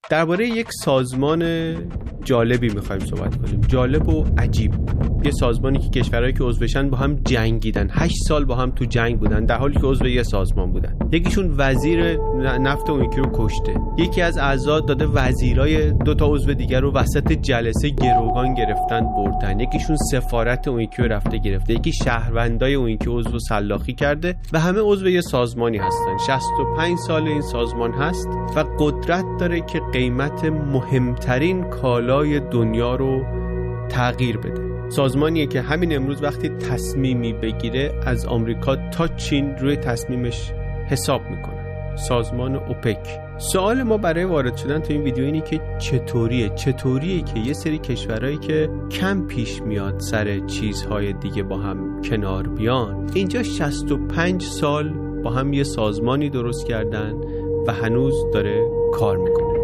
درباره یک سازمان جالبی می‌خوایم صحبت کنیم، جالب و عجیب. یه سازمانی که کشورهایی که عضوشن با هم جنگیدن، 8 سال با هم تو جنگ بودن در حالی که عضو یه سازمان بودن. یکیشون وزیر نفت اون یکی رو کشته، یکی از اعضا داده وزیرای 2 تا عضو دیگر رو وسط جلسه گروگان گرفتن بردن، یکیشون سفارت اون یکی رو رفته گرفته، یکی شهروندای اون یکی عضو سلاخی کرده و همه عضو یه سازمانی هستن. 65 سال این سازمان هست و قدرت داره که قیمت مهمترین کالای دنیا رو تغییر بده. سازمانیه که همین امروز وقتی تصمیمی بگیره از آمریکا تا چین روی تصمیمش حساب میکنه. سازمان اوپک. سوال ما برای وارد شدن تو این ویدیو اینه که چطوریه که یه سری کشورهایی که کم پیش میاد سر چیزهای دیگه با هم کنار بیان، اینجا 65 سال با هم یه سازمانی درست کردن و هنوز داره کار میکنه.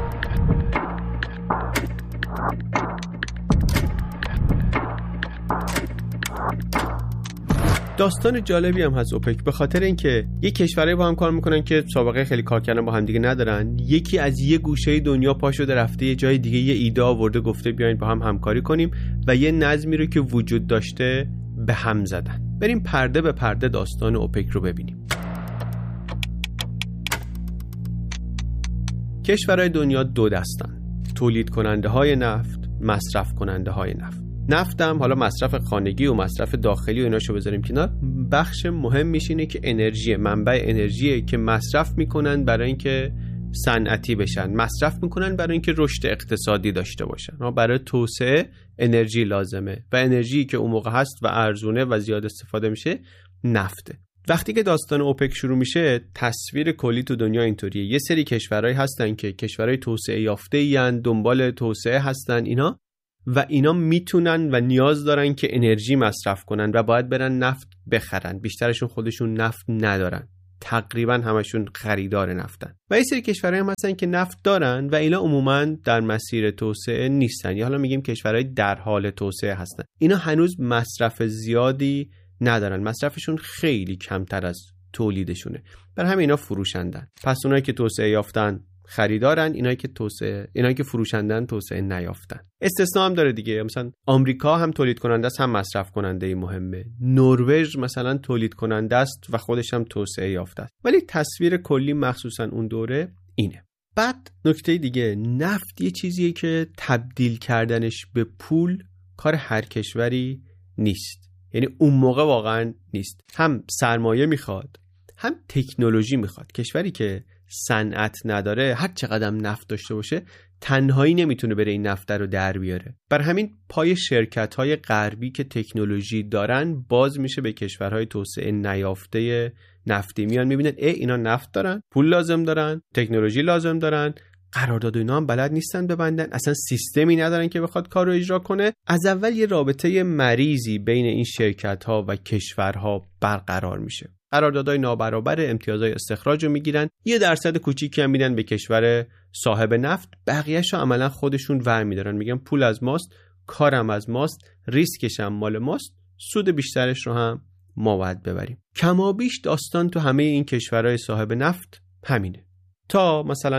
داستان جالبی هم هست اوپک، به خاطر اینکه یک کشورایی با هم کار میکنن که سابقه خیلی کار کردن با هم دیگه ندارن. یکی از یه گوشه دنیا پا شده رفته یه جای دیگه یه ایده آورده گفته بیاین با هم همکاری کنیم و یه نظمی رو که وجود داشته به هم زدن. بریم پرده به پرده داستان اوپک رو ببینیم. کشورهای دنیا 2 دستن: تولید کننده های نفت، مصرف کننده های نفت. نفتم حالا مصرف خانگی و مصرف داخلی و ایناشو بذاریم کنار، بخش مهم میشینه که انرژی، منبع انرژیه که مصرف میکنن برای اینکه صنعتی بشن، مصرف میکنن برای اینکه رشد اقتصادی داشته باشن. برای توسعه انرژی لازمه و انرژی که اون موقع هست و ارزونه و زیاد استفاده میشه نفته. وقتی که داستان اوپک شروع میشه، تصویر کلی تو دنیا اینطوریه: یه سری کشورهایی هستن که کشورهای توسعه یافته این، دنبال توسعه هستن اینا میتونن و نیاز دارن که انرژی مصرف کنن و باید برن نفت بخرن. بیشترشون خودشون نفت ندارن، تقریبا همشون خریدار نفتن. و یه سری کشورهایی هم هستن که نفت دارن و اینا عموما در مسیر توسعه نیستن، یا حالا میگیم کشورهای در حال توسعه هستن. اینا هنوز مصرف زیادی ندارن، مصرفشون خیلی کمتر از تولیدشونه، بر همین اینا فروشندن. پس اونایی که توسعه یافتن خریدارن، اینایی که فروشندن توسعه نیافتن. استثناء هم داره دیگه، مثلا آمریکا هم تولید کننده است هم مصرف کننده مهمه. نروژ مثلا تولید کننده است و خودش هم توسعه یافته است. ولی تصویر کلی مخصوصا اون دوره اینه. بعد نکته دیگه، نفت یه چیزیه که تبدیل کردنش به پول کار هر کشوری نیست. یعنی اون موقع واقعا نیست. هم سرمایه میخواد، هم تکنولوژی میخواد. کشوری که صنعت نداره، هر چقدر نفت داشته باشه، تنهایی نمیتونه بره این نفت رو در بیاره. بر همین پای شرکت‌های غربی که تکنولوژی دارن باز میشه به کشورهای توسعه نیافته نفتی. میان میبینن اینا نفت دارن، پول لازم دارن، تکنولوژی لازم دارن، قرارداد اینا هم بلد نیستن ببندن، اصلا سیستمی ندارن که بخواد کار رو اجرا کنه. از اول یه رابطه مریضی بین این شرکت‌ها و کشورها برقرار میشه. قراردادهای نابرابر، امتیازهای استخراج رو میگیرن، 1% کوچیکی هم میدن به کشور صاحب نفت، بقیه‌شو عملا خودشون ور میدارن، میگن پول از ماست، کارم از ماست، ریسکش هم مال ماست، سود بیشترش رو هم ما باید ببریم. کمابیش داستان تو همه این کشورهای صاحب نفت همینه. تا مثلا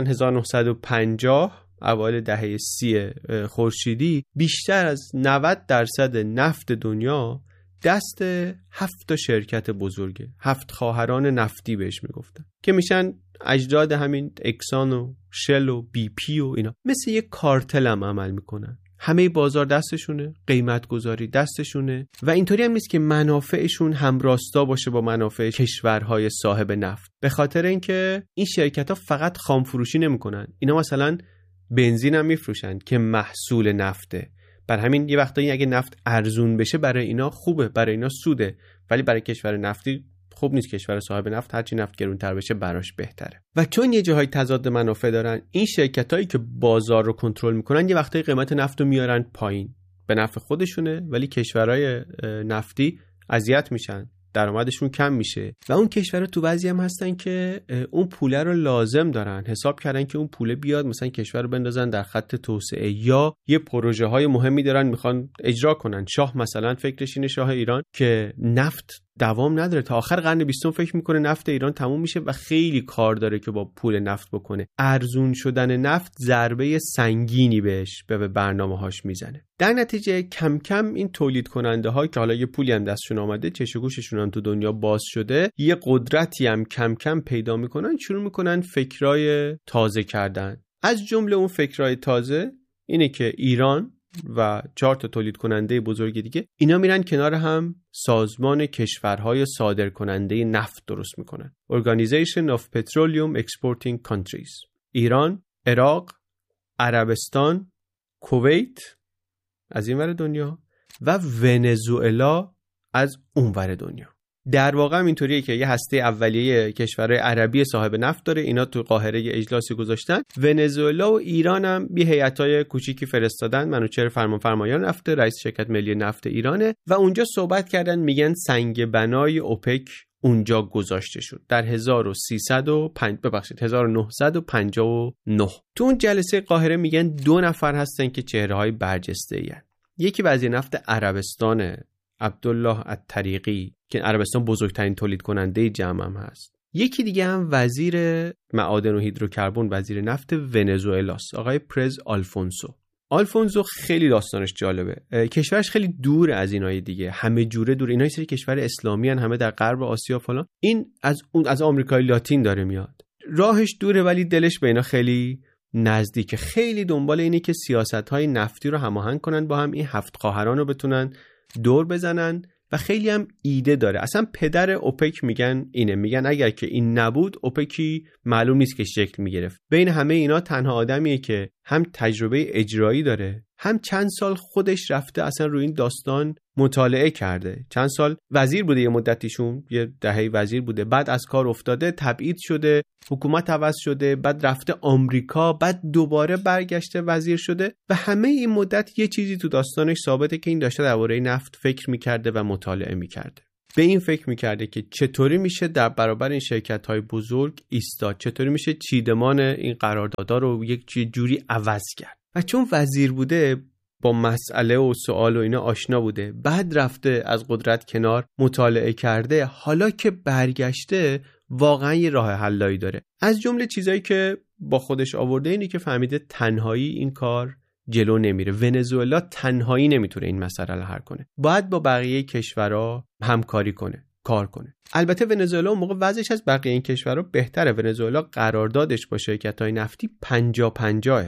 1950 اوایل دهه 30 خورشیدی بیشتر از 90% نفت دنیا دست 7 تا شرکت بزرگه، 7 خواهران نفتی بهش میگفتن، که میشن اجداد همین اکسان و شل و بی پی و اینا. مثل یک کارتل هم عمل میکنن، همه بازار دستشونه، قیمت گذاری دستشونه و اینطوری هم نیست که منافعشون همراستا باشه با منافع کشورهای صاحب نفت. به خاطر اینکه این شرکت ها فقط خام فروشی نمیکنن، اینا مثلا بنزین هم میفروشن که محصول نفته. بر همین یه وقتایی اگه نفت ارزون بشه برای اینا خوبه، برای اینا سوده، ولی برای کشور نفتی خوب نیست. کشور صاحب نفت هرچی نفت گرونتر بشه براش بهتره. و چون یه جاهای تضاد منافع دارن، این شرکتایی که بازار رو کنترل میکنن یه وقتایی قیمت نفت رو میارن پایین، به نفع خودشونه، ولی کشورهای نفتی اذیت میشن، درآمدشون کم میشه و اون کشورها تو بعضی هم هستن که اون پوله رو لازم دارن، حساب کردن که اون پوله بیاد مثلا کشور رو بندازن در خط توسعه، یا یه پروژه های مهمی دارن میخوان اجرا کنن. شاه مثلا فکرش اینه، شاه ایران، که نفت دوام نداره. تا آخر قرن 20 فکر میکنه نفت ایران تموم میشه و خیلی کار داره که با پول نفت بکنه. ارزون شدن نفت ضربه سنگینی بهش به برنامه‌هاش میزنه. در نتیجه کم کم این تولید کننده ها که حالا یه پولی هم دستشون آمده، چش و گوششون هم تو دنیا باز شده، یه قدرتی هم کم کم پیدا میکنن، شروع میکنن فکرای تازه کردن. از جمله اون فکرای تازه اینه که ایران و 4 تا تولید کننده بزرگ دیگه اینا میرن کنار هم سازمان کشورهای صادر کننده نفت درست میکنن. Organization of Petroleum Exporting Countries. ایران، عراق، عربستان، کویت از این ور دنیا و ونزوئلا از اون ور دنیا. در واقع هم اینطوریه که یه هسته اولیه کشورهای عربی صاحب نفت داره، اینا تو قاهره یه اجلاسی گذاشتن. ونزوئلا و ایران هم یه هیئتای کوچیکی فرستادن. منوچهر فرمانفرمایان نفت، رئیس شرکت ملی نفت ایرانه و اونجا صحبت کردن، میگن سنگ بنای اوپک اونجا گذاشته شد در 1959. تو اون جلسه قاهره میگن 2 نفر هستن که چهره‌های برجسته‌ای هستن. یکی وزیر نفت عربستان عبدالله الطریقی که عربستان بزرگترین تولید کننده جمع هم هست. یکی دیگه هم وزیر معادن و هیدروکربن، وزیر نفت ونزوئلاست، آقای پرز آلفونسو خیلی داستانش جالبه. کشورش خیلی دور از اینای دیگه، همه جوره دور. اینا یه سری کشور اسلامی هن، همه در غرب آسیا فلان. این از آمریکای لاتین داره میاد. راهش دوره ولی دلش به اینا خیلی نزدیکه. خیلی دنبال اینه که سیاست‌های نفتی رو هماهنگ کنن با هم، این 7 خواهران رو بتونن دور بزنن و خیلی هم ایده داره. اصلا پدر اوپک میگن اگر که این نبود اوپکی معلوم نیست که شکل میگرفت. بین همه اینا تنها آدمیه که هم تجربه اجرایی داره، هم چند سال خودش رفته اصلا روی این داستان مطالعه کرده. چند سال وزیر بوده، یه مدتیشون یه دهه وزیر بوده، بعد از کار افتاده، تبعید شده، حکومت عوض شده، بعد رفته آمریکا، بعد دوباره برگشته وزیر شده و همه این مدت یه چیزی تو داستانش ثابته که این داشته درباره نفت فکر میکرده و مطالعه میکرده. به این فکر میکرده که چطوری میشه در برابر این شرکت‌های بزرگ ایستاد، چطوری میشه چیدمان این قراردادها رو یک جوری عوض کرد. و چون وزیر بوده با مسئله و سوال و اینا آشنا بوده، بعد رفته از قدرت کنار، مطالعه کرده، حالا که برگشته واقعا یه راه حلایی داره. از جمله چیزایی که با خودش آورده اینه که فهمیده تنهایی این کار جلو نمیره. ونزوئلا تنهایی نمیتونه این مسئله رو حل کنه، باید با بقیه کشورها همکاری کنه، کار کنه. البته ونزوئلا اون موقع وضعش از بقیه این کشورها بهتره. ونزوئلا قراردادش با شرکت‌های نفتی 50-50.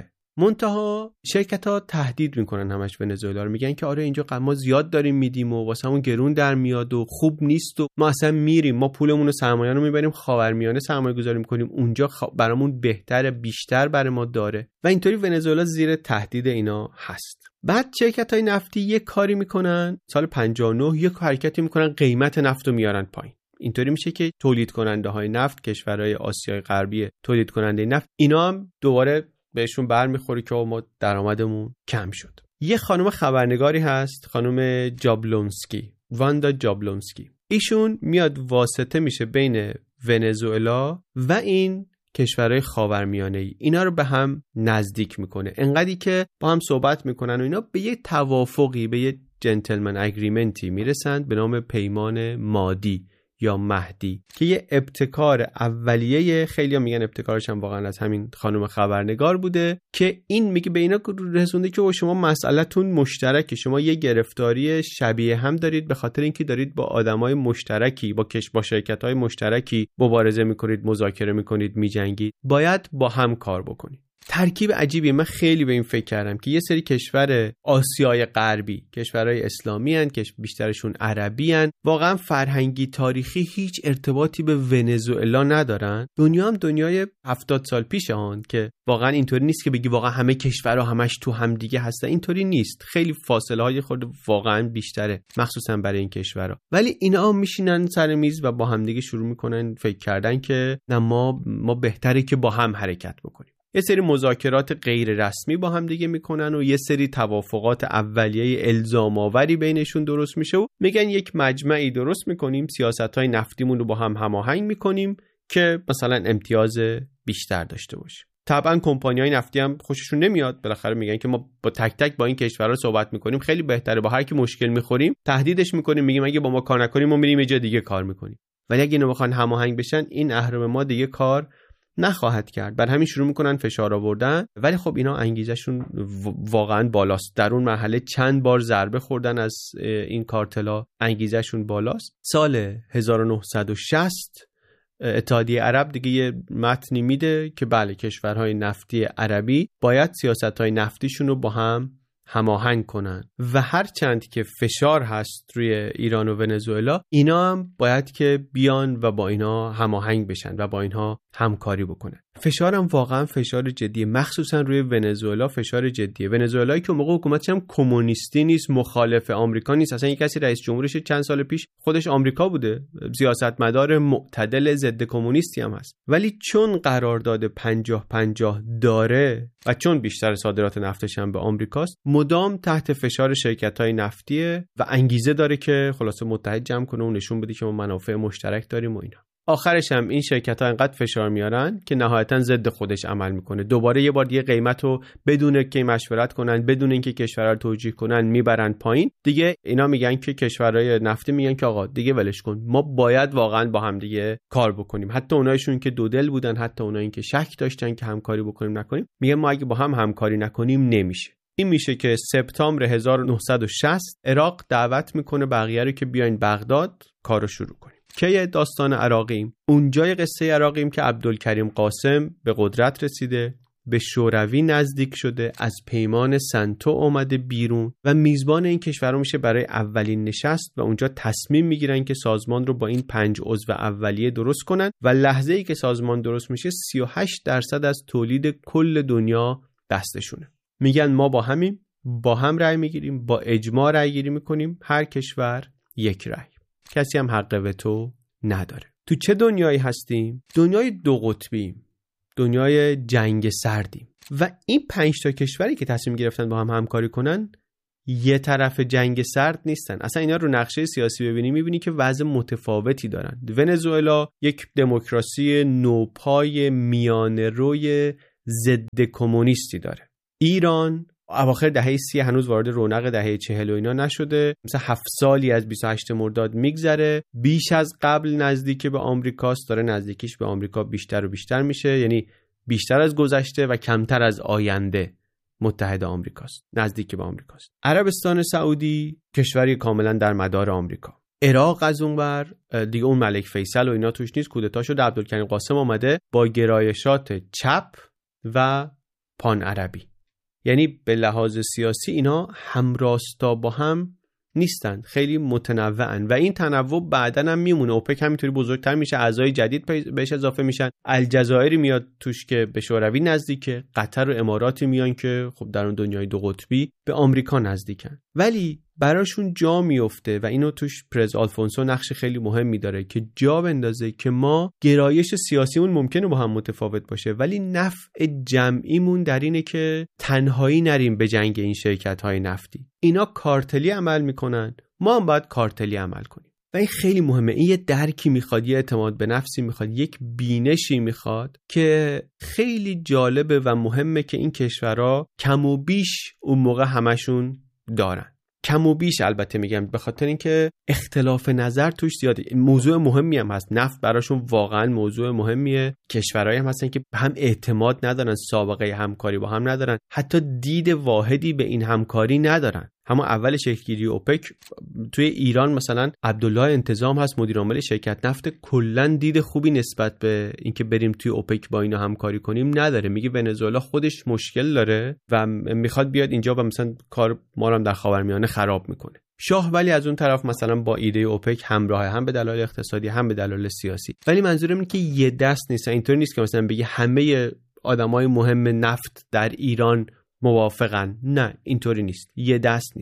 منتها شرکت‌ها تهدید میکنن همش ونزوئلا رو، میگن که آره اینجا ما زیاد داریم میدیم و واسمون گرون در میاد و خوب نیست و ما اصلا میریم، ما پولمون و سرمایه رو میبریم خاورمیانه سرمایه گذاری میکنیم، اونجا برامون بهتره، بیشتر برای ما داره و اینطوری ونزوئلا زیر تهدید اینا هست. بعد شرکت‌های نفتی یک کاری میکنن، سال 59 یک حرکتی میکنن، قیمت نفت رو میارن پایین. اینطوری میشه که تولید کننده های نفت، کشورهای آسیای غربی تولید کننده نفت، اینا هم دوباره بهشون برمیخوره که ما درآمدمون کم شد. یه خانم خبرنگاری هست، خانم جابلونسکی، واندا جابلونسکی. ایشون میاد واسطه میشه بین ونزوئلا و این کشورهای خاورمیانه‌ای، اینا رو به هم نزدیک میکنه. انقدری که با هم صحبت میکنن و اینا به یه توافقی، به یه جنتلمن اگریمنتی میرسند به نام پیمان مادی یا مهدی که یه ابتکار اولیه، خیلی‌ها میگن ابتکارش هم واقعا از همین خانم خبرنگار بوده، که این میگه به اینا رسونده که شما مسئله‌تون مشترکه، شما یه گرفتاری شبیه هم دارید به خاطر اینکه دارید با آدمای مشترکی، با شرکت‌های مشترکی مبارزه میکنید، مذاکره میکنید، میجنگید، باید با هم کار بکنید. ترکیب عجیبیه. من خیلی به این فکر کردم که یه سری کشور آسیای غربی، کشورهای اسلامی هن که بیشترشون عربی هن، واقعا فرهنگی تاریخی هیچ ارتباطی به ونزوئلا ندارن. دنیا هم دنیای 70 سال پیشه هن که واقعا اینطوری نیست که بگی واقعا همه کشورها همش تو هم دیگه هستن. اینطوری نیست، خیلی فاصله های خود واقعا بیشتره، مخصوصا برای این کشورها. ولی اینا میشینن سر میز و با هم دیگه شروع میکنن فکر کردن که نه ما بهتره که با هم حرکت بکنیم. یه سری مذاکرات غیر رسمی با هم دیگه میکنن و یه سری توافقات اولیه الزام آوری بینشون درست میشه و میگن یک مجمعی درست میکنیم، سیاست‌های نفتیمون رو با هم هماهنگ میکنیم که مثلا امتیاز بیشتر داشته باشیم. طبعا کمپانی‌های نفتی هم خوششون نمیاد، بالاخره میگن که ما با تک تک با این کشورها صحبت میکنیم، خیلی بهتره با هر کی مشکل میخوریم تهدیدش میکنیم، میگیم اگه با ما کار نکنیم ما میریم یه جای دیگه کار میکنیم. ولی اگه اینو بخوان هماهنگ بشن، این اهرم ما دیگه کار نخواهد کرد. بر همین شروع میکنن فشار آوردن. ولی خب اینا انگیزشون واقعا بالاست. در اون مرحله چند بار ضربه خوردن از این کارتلا، انگیزشون بالاست. سال 1960 اتحادیه عرب دیگه یه متنی میده که بله کشورهای نفتی عربی باید سیاستهای نفتیشون رو با هم هماهنگ کنن و هر چند که فشار هست روی ایران و ونزوئلا، اینا هم باید که بیان و با اینا هماهنگ بشن و با اینها همکاری بکنن. فشار هم واقعا فشار جدیه، مخصوصا روی ونزوئلا فشار جدیه. ونزوئلایی که موقع حکومتش هم کمونیستی نیست، مخالف آمریکا نیست، اصلا یک کسی رئیس جمهورش چند سال پیش خودش آمریکا بوده، سیاستمدار معتدل ضد کمونیستی هم هست. ولی چون قرارداد 50-50 داره و چون بیشتر صادرات نفتش هم به آمریکاست، مدام تحت فشار شرکت‌های نفتیه و انگیزه داره که خلاصه متحد جمع کنه و نشون بده که ما منافع مشترک داریم و اینا. آخرش هم این شرکت‌ها انقدر فشار میارن که نهایتاً ضد خودش عمل میکنه. دوباره یه بار دیگه قیمتو بدون که مشورت کنن، بدون اینکه کشورها رو توجیه کنن میبرن پایین. دیگه اینا میگن که کشورهای نفتی میگن که آقا دیگه ولش کن، ما باید واقعاً با هم دیگه کار بکنیم. حتی اونایشون که دو دل بودن، حتی اونایی که شک داشتن که همکاری بکنیم نکنیم، میگن ما اگه با هم همکاری نکنیم نمیشه. این میشه که سپتامبر 1960 عراق دعوت میکنه بقیه رو که بیاین بغداد کارو شروع کنیم. که داستان عراقیم، اونجای قصه عراقیم که عبدالکریم قاسم به قدرت رسیده، به شوروی نزدیک شده، از پیمان سنتو اومده بیرون و میزبان این کشور میشه برای اولین نشست و اونجا تصمیم میگیرن که سازمان رو با این 5 عضو اولیه درست کنن و لحظه‌ای که سازمان درست میشه 38% از تولید کل دنیا دستشونه. میگن ما با هم رأی میگیریم، با اجماع رأی گیری میکنیم، هر کشور یک رأی، کسی هم حق وتو نداره. تو چه دنیایی هستیم؟ دنیای دو قطبیم، دنیای جنگ سردیم و این 5 تا کشوری که تصمیم گرفتن با هم همکاری کنن یه طرف جنگ سرد نیستن. اصلا اینا رو نقشه سیاسی ببینی میبینی که وضع متفاوتی دارن. ونزوئلا یک دموکراسی نوپای میانه روی ضد کمونیستی داره. ایران اواخر دهه 30 هنوز وارد رونق دهه 40 و اینا نشده، مثلا 7 سالی از 28 مرداد میگذره، بیش از قبل نزدیک به آمریکاست، داره نزدیکیش به آمریکا بیشتر و بیشتر میشه، یعنی بیشتر از گذشته و کمتر از آینده متحد آمریکاست، نزدیک به آمریکاست. عربستان سعودی کشوری کاملا در مدار آمریکا. عراق از اونور دیگه اون ملک فیصل و اینا توش نیست، کودتا شده، عبدالکریم قاسم اومده با گرایشات چپ و پان عربی، یعنی به لحاظ سیاسی اینا همراستا با هم نیستن، خیلی متنوعن و این تنوع بعدن هم میمونه. اوپک همینطوری بزرگتر میشه، اعضای جدید بهش اضافه میشن، الجزایری میاد توش که به شوروی نزدیکه، قطر و اماراتی میان که خب در اون دنیای دو قطبی به آمریکا نزدیکن، ولی براشون جا میفته و اینو توش پرز آلفونسو نقش خیلی مهمی داره که جا بندازه که ما گرایش سیاسیمون ممکنه با هم متفاوت باشه ولی نفع جمعیمون در اینه که تنهایی نریم به جنگ این شرکت‌های نفتی. اینا کارتلی عمل میکنن، ما هم باید کارتلی عمل کنیم و این خیلی مهمه. این یه درکی میخواد، یه اعتماد به نفسی میخواد، یک بینشی میخواد که خیلی جالبه و مهمه که این کشورها کم و بیش اون موقع همشون دارن. کم و بیش البته میگم به خاطر اینکه اختلاف نظر توش زیاده. موضوع مهمی هم هست، نفت براشون واقعا موضوع مهمیه. کشورهایی هم هستن که به هم اعتماد ندارن، سابقه همکاری با هم ندارن، حتی دید واحدی به این همکاری ندارن. همون اول شکلگیری اوپک توی ایران مثلا عبدالله انتظام هست مدیر عامل شرکت نفت، کلا دید خوبی نسبت به اینکه بریم توی اوپک با اینا همکاری کنیم نداره. میگه ونزوئلا خودش مشکل داره و میخواد بیاد اینجا و مثلا کار ما رو هم در خاورمیانه خراب میکنه. شاه ولی از اون طرف مثلا با ایده اوپک همراه، هم به دلایل اقتصادی هم به دلایل سیاسی. ولی منظورم اینه که یه دست نیست. اینطوری نیست که مثلا بگی همه آدمای مهم نفت در ایران موافقن، نه اینطوری نیست، یه دست نیست.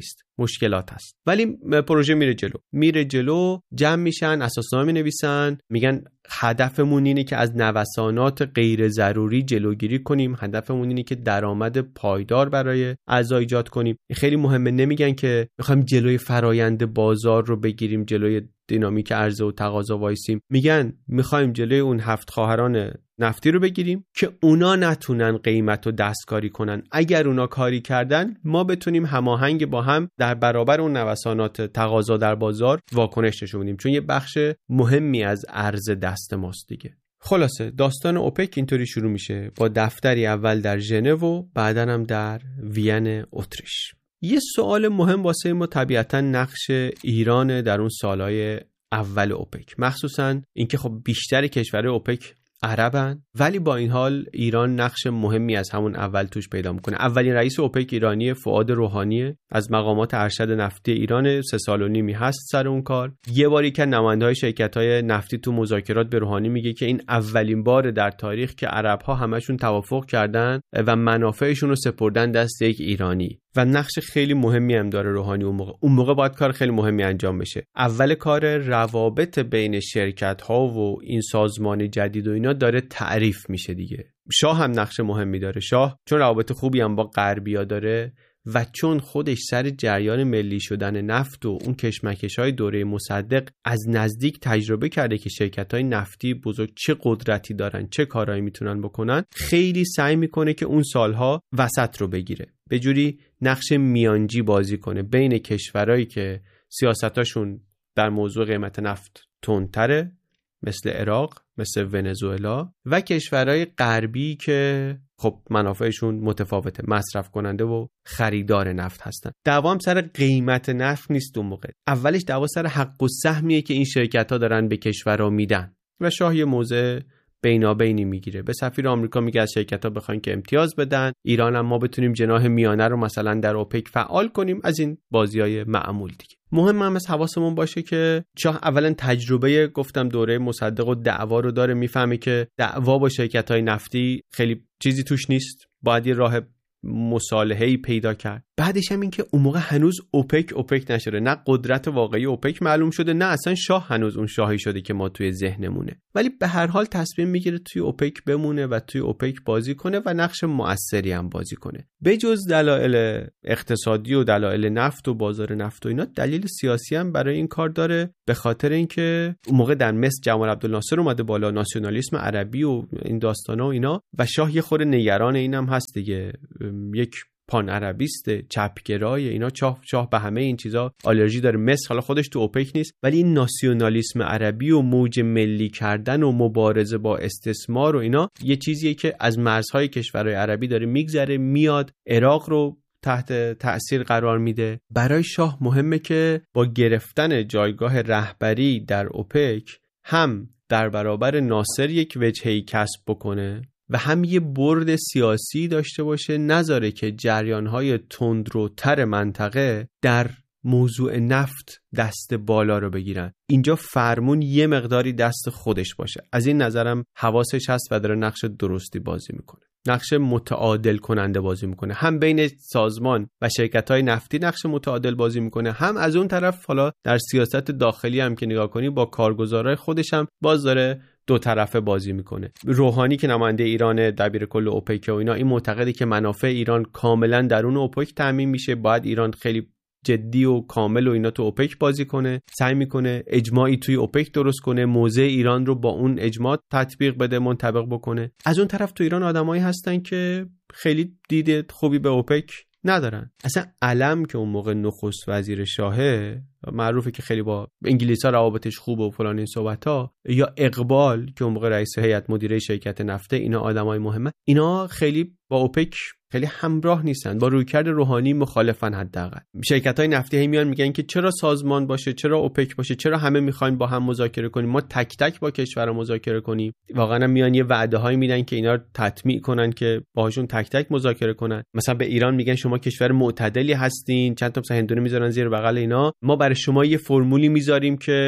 مشکلات هست. ولی پروژه میره جلو، جمع میشن، اساسنامه مینویسن، میگن هدفمون اینه که از نوسانات غیر ضروری جلوگیری کنیم، هدفمون اینه که درآمد پایدار برای اعضا ایجاد کنیم. خیلی مهمه، نمیگن که میخوایم جلوی فرایند بازار رو بگیریم، جلوی دینامیک عرضه و تقاضا وایسیم، میگن میخوایم جلوی اون 7 خواهران نفتی رو بگیریم که اونا نتونن قیمت رو دستکاری کنن. اگر اونا کاری کردن ما بتونیم هماهنگ با هم در برابر اون نوسانات تقاضا در بازار واکنش نشون بدیم، چون یه بخش مهمی از عرضه دست ماست دیگه. خلاصه داستان اوپک اینطوری شروع میشه با دفتری اول در ژنو و بعدن هم در وین اتریش. یه سوال مهم واسه ما طبیعتاً نقش ایران در اون سالهای اول اوپک، مخصوصاً اینکه خب بیشتر کشورهای اوپک عربن، ولی با این حال ایران نقش مهمی از همون اول توش پیدا میکنه. اولین رئیس اوپک ایرانی فؤاد روحانی از مقامات ارشد نفتی ایران، 3 سال و نیمی هست سر اون کار. یه باری که نماینده‌های شرکت‌های نفتی تو مذاکرات به روحانی میگه که این اولین بار در تاریخ که عرب‌ها همشون توافق کردن و منافعشون رو سپردن دست یک ایرانی، و نقش خیلی مهمی هم داره روحانی. اون موقع باید کار خیلی مهمی انجام بشه. اول کار روابط بین شرکت‌ها و این سازمان جدید و اینا داره تعریف میشه دیگه. شاه هم نقش مهمی داره. شاه چون روابط خوبی هم با غربیا داره و چون خودش سر جریان ملی شدن نفت و اون کشمکش‌های دوره مصدق از نزدیک تجربه کرده که شرکت‌های نفتی بزرگ چه قدرتی دارن، چه کارهایی میتونن بکنن، خیلی سعی میکنه که اون سالها وسط رو بگیره، به جوری نقش میانجی بازی کنه بین کشورهایی که سیاستاشون در موضوع قیمت نفت تندتره مثل عراق، مثل ونزوئلا، و کشورهای غربی که خب منافعشون متفاوته، مصرف کننده و خریدار نفت هستن. دعوام سر قیمت نفت نیست اون موقع، اولش دعوا سر حق و سهمیه که این شرکت‌ها دارن به کشورها میدن و شاه یه موضع بینابینی میگیره. به سفیر آمریکا میگه از شرکت‌ها بخواین که امتیاز بدن، ایران هم ما بتونیم جناح میانه رو مثلا در اوپک فعال کنیم، از این بازیای معمول دیگه. مهم هم از حواسمون باشه که شاه اولا تجربه گفتم دوره مصدق و دعوا رو داره، میفهمه که دعوا با شرکت‌های نفتی خیلی چیزی توش نیست، باید یه راه مصالحه‌ای پیدا کرد. بعدش هم این که اون موقع هنوز اوپک نشده، نه قدرت واقعی اوپک معلوم شده، نه اصلا شاه هنوز اون شاهی شده که ما توی ذهنمونه، ولی به هر حال تصمیم میگیره توی اوپک بمونه و توی اوپک بازی کنه و نقش مؤثری هم بازی کنه. به جز دلایل اقتصادی و دلایل نفت و بازار نفت و اینا، دلیل سیاسی هم برای این کار داره، به خاطر اینکه اون موقع در مصر جمال عبدالناصر اومده بالا، ناسیونالیسم عربی و این داستانا و اینا، و شاه یه خورده نگران اینم هست دیگه، یک پان عربیست چپگرای اینا، شاه به همه این چیزا آلرژی داره. مصر حالا خودش تو اوپک نیست، ولی این ناسیونالیسم عربی و موج ملی کردن و مبارزه با استثمار و اینا یه چیزیه که از مرزهای کشورهای عربی داره میگذره، میاد عراق رو تحت تأثیر قرار میده. برای شاه مهمه که با گرفتن جایگاه رهبری در اوپک هم در برابر ناصر یک وجهه‌ای کسب بکنه و هم یه برد سیاسی داشته باشه، نذاره که جریان‌های تندروتر منطقه در موضوع نفت دست بالا رو بگیرن. اینجا فرمون یه مقداری دست خودش باشه. از این نظرم حواسش هست و داره نقش درستی بازی میکنه، نقش متعادل کننده بازی میکنه، هم بین سازمان و شرکت‌های نفتی نقش متعادل بازی میکنه، هم از اون طرف حالا در سیاست داخلی هم که نگاه کنی با کارگزارای خودش هم باز داره دو طرفه بازی میکنه. روحانی که نماینده ایران دبیر کل اوپک و اینا، این معتقده که منافع ایران کاملا درون اوپک تامین میشه، باید ایران خیلی جدی و کامل و اینا تو اوپک بازی کنه، سعی میکنه اجماعی توی اوپک درست کنه، موضع ایران رو با اون اجماع تطبیق بده، منطبق بکنه. از اون طرف تو ایران آدمایی هستن که خیلی دید خوبی به اوپک ندارن. اصلا علم که اون موقع نخست وزیر شاهه، معروفه که خیلی با انگلیس‌ها روابطش خوبه و فلان این صحبت‌ها، یا اقبال که اون موقع رئیس هیئت مدیره شرکت نفته، اینا آدمای مهمه، اینا خیلی با اوپک خیلی همراه نیستن، با رویکرد روحانی مخالفن. حداقل شرکت‌های نفتی هی میان میگن که چرا سازمان باشه، چرا اوپک باشه، چرا همه میخواین با هم مذاکره کنیم، ما تک تک با کشورها مذاکره کنیم. واقعا میان یه وعده‌هایی میدن که اینا رو تطمیع کنن که باهاشون تک تک مذاکره کنن. مثلا به ایران میگن شما کشور معتدلی هستین، چند تا مثلا هندونه میذارن زیر بغل اینا، ما برای شما یه فرمولی میذاریم که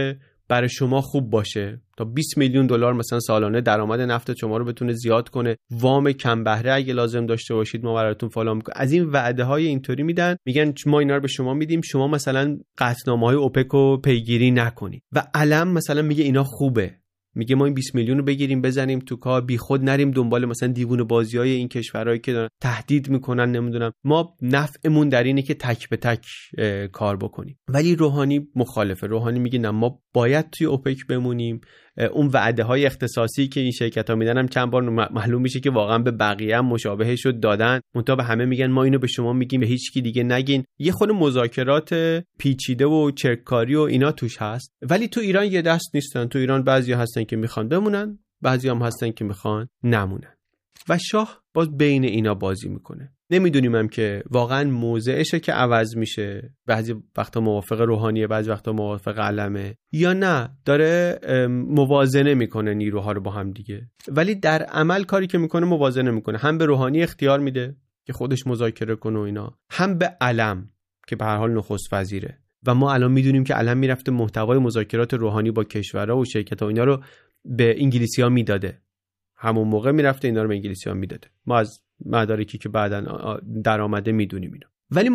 برای شما خوب باشه، تا 20 میلیون دلار مثلا سالانه درآمد نفت شما رو بتونه زیاد کنه، وام کم بهره اگه لازم داشته باشید ما براتون فلان میکنیم. از این وعده های اینطوری میدن، میگن ما اینا رو به شما میدیم، شما مثلا قطعنامه‌های اوپک رو پیگیری نکنید. و علم مثلا میگه اینا خوبه، میگه ما این 20 میلیون رو بگیریم بزنیم تو کار، بی خود نریم دنبال مثلا دیوونه بازیای این کشورهایی که دارن تهدید میکنن، نمیدونم، ما نفعمون در اینه که تک به تک کار بکنیم. ولی روحانی مخالفه. روحانی میگه نه، ما باید توی اوپک بمونیم. اون وعده های اختصاصی که این شرکت ها میدن هم چند بار معلوم میشه که واقعا به بقیه هم مشابهش رو دادن، منتها به همه میگن ما اینو به شما میگیم، به هیچ کی دیگه نگین. یه خود مذاکرات پیچیده و چرککاری و اینا توش هست. ولی تو ایران یه دست نیستن. تو ایران بعضیا هستن که میخوان بمونن، بعضیا هم هستن که میخوان نمونن. و شاه باز بین اینا بازی میکنه. نمیدونیم هم که واقعا موضعشه که عوض میشه، بعضی وقتا موافق روحانیه، بعضی وقتا موافق علمه، یا نه داره موازنه میکنه نیروها رو با هم دیگه. ولی در عمل کاری که میکنه موازنه میکنه، هم به روحانی اختیار میده که خودش مذاکره کنه و اینا، هم به علم که به هر حال نخست وزیره. و ما الان میدونیم که علم میرفته محتوای مذاکرات روحانی با کشورها و شرکت‌ها اینا رو به انگلیسی‌ها میداده، همون موقع میرفته اینا رو به انگلیسی‌ها میداده. ما از مدارکی که بعداً در آمده میدونیم اینا. ولی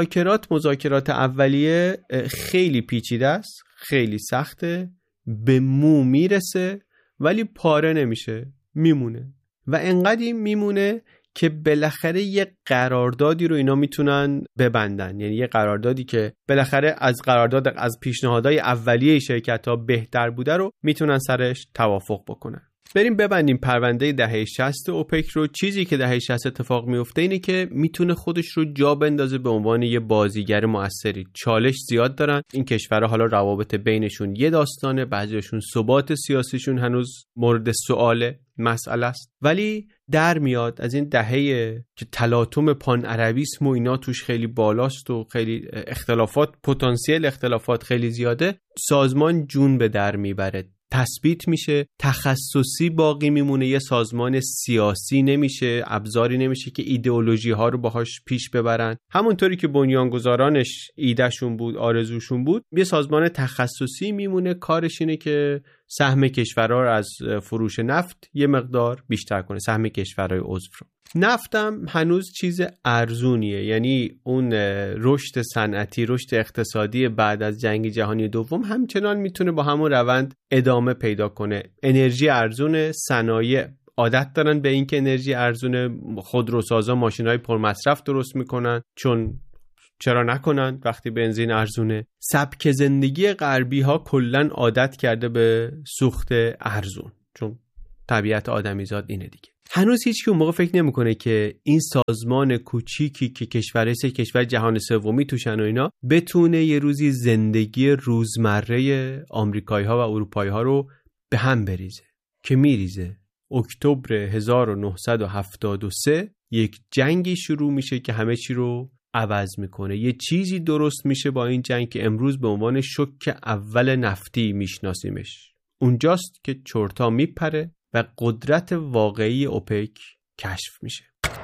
مذاکرات اولیه خیلی پیچیده است، خیلی سخته، به مو میرسه ولی پاره نمیشه، میمونه. و انقدر میمونه که بالاخره یه قراردادی رو اینا میتونن ببندن. یعنی یه قراردادی که بالاخره از پیشنهادهای اولیه شرکت‌ها بهتر بوده رو میتونن سرش توافق بکنن. بریم ببندیم پرونده دهه 60 اوپک رو. چیزی که دهه 60 اتفاق میفته اینه که میتونه خودش رو جا بندازه به عنوان یه بازیگر موثری. چالش زیاد دارن این کشورها، حالا روابط بینشون یه داستانه، بعضیشون ثبات سیاسیشون هنوز مورد سؤال مسئله است، ولی در میاد از این دهه که تلاطم پان عربیسم و اینا توش خیلی بالاست و خیلی اختلافات، پتانسیل اختلافات خیلی زیاده، سازمان جون به در میبره، تثبیت میشه، تخصصی باقی میمونه، یه سازمان سیاسی نمیشه، ابزاری نمیشه که ایدئولوژی ها رو باهاش پیش ببرن. همونطوری که بنیانگذارانش ایدهشون بود، آرزوشون بود، یه سازمان تخصصی میمونه، کارش اینه که سهم کشورها رو از فروش نفت یه مقدار بیشتر کنه، سهم کشورهای عضو رو. نفتم هنوز چیز ارزونیه، یعنی اون رشد صنعتی، رشد اقتصادی بعد از جنگ جهانی دوم همچنان میتونه با همون روند ادامه پیدا کنه. انرژی ارزونه، صنایع عادت دارن به این که انرژی ارزونه، خودروسازا ماشینای پرمصرف درست میکنن، چون چرا نکنن وقتی بنزین ارزونه. سبک زندگی غربی ها کلن عادت کرده به سوخت ارزون، چون طبیعت آدمیزاد اینه دیگه. هنوز هیچ کی اون موقع فکر نمیکنه که این سازمان کوچیکی که کشور جهان سومی توشن و اینا بتونه یه روزی زندگی روزمره آمریکایی‌ها و اروپایی‌ها رو به هم بریزه. که میریزه. اکتبر 1973 یک جنگی شروع میشه که همه چی رو عوض میکنه. یه چیزی درست میشه با این جنگ که امروز به عنوان شوک اول نفتی میشناسیمش. اونجاست که چرتا میپره و قدرت واقعی اوپک کشف میشه.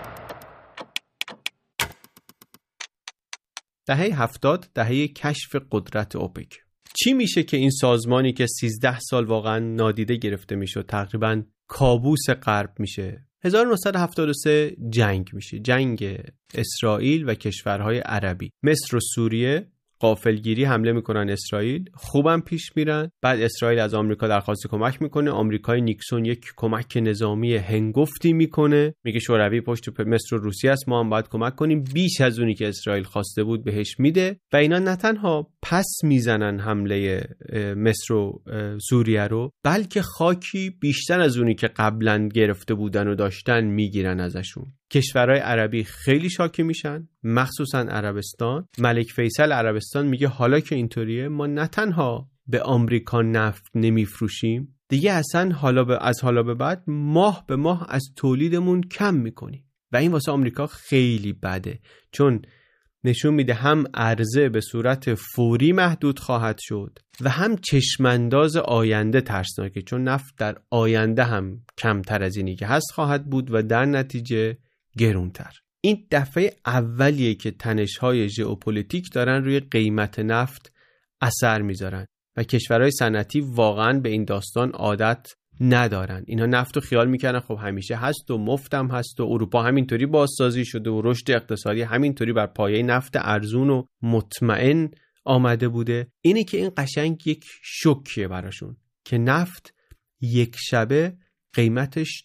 دهه 70 دهه کشف قدرت اوپک. چی میشه که این سازمانی که 13 سال واقعا نادیده گرفته میشه، تقریبا کابوس غرب میشه؟ 1973 جنگ میشه، جنگ اسرائیل و کشورهای عربی. مصر و سوریه غافلگیری حمله میکنن اسرائیل، خوبم پیش میرن. بعد اسرائیل از آمریکا درخواست کمک میکنه، آمریکای نیکسون یک کمک نظامی هنگفتی میکنه، میگه شوروی پشت مصر و روسیه است، ما هم باید کمک کنیم، بیش از اونی که اسرائیل خواسته بود بهش میده. و اینا نه تنها پس میزنن حمله مصر و سوریه رو، بلکه خاکی بیشتر از اونی که قبلا گرفته بودن و داشتن میگیرن ازشون. کشورهای عربی خیلی شاکی میشن، مخصوصا عربستان. ملک فیصل عربستان میگه حالا که اینطوریه ما نه تنها به آمریکا نفت نمیفروشیم، دیگه اصلا از حالا به بعد ماه به ماه از تولیدمون کم میکنیم. و این واسه آمریکا خیلی بده، چون نشون میده هم عرضه به صورت فوری محدود خواهد شد و هم چشمانداز آینده ترسناکه، چون نفت در آینده هم کمتر از اینی که هست خواهد بود و در نتیجه گرونتر. این دفعه اولیه که تنش‌های ژئوپلیتیک دارن روی قیمت نفت اثر میذارن. و کشورهای صنعتی واقعا به این داستان عادت ندارن. اینا نفت رو خیال میکنن خب همیشه هست و مفتم هست و اروپا همینطوری بازسازی شده و رشد اقتصادی همینطوری بر پایه نفت ارزون و مطمئن آمده بوده. اینه که این قشنگ یک شوکیه براشون که نفت یک شبه قیمتش